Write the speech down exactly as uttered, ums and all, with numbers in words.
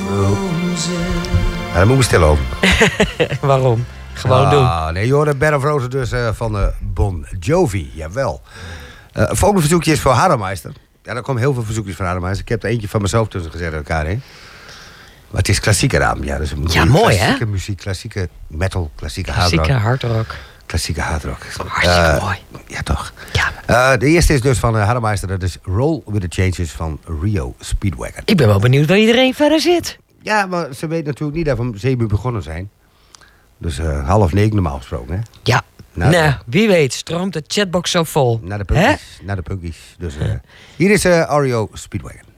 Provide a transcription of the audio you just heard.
Ja, daar moet ik stil over. Waarom? Gewoon ah, doen. Nee, je hoorde Bed of Roses dus uh, van uh, Bon Jovi. Jawel. Uh, het volgende verzoekje is voor Hademeister. Ja, er komen heel veel verzoekjes van Hademeister. Ik heb er eentje van mezelf tussen gezet uit elkaar heen. Maar het is klassieke raam. Ja, dus ja mooi hè? Klassieke muziek, klassieke metal, klassieke hardrock. Klassieke hardrock. Klassieke hardrock. Hartstikke uh, mooi. Ja, toch. Ja. Uh, de eerste is dus van uh, Hademeister. Dat is Roll with the Changes van Rio Speedwagon. Ik ben wel benieuwd waar iedereen verder zit. Ja, maar ze weet natuurlijk niet dat we om zeven uur begonnen zijn. Dus uh, half negen normaal gesproken, hè? Ja. Nou, nou wie weet stroomt de chatbox zo vol. Naar de punkies. Naar de punkies. Dus uh, hier is uh, Rio Speedwagon.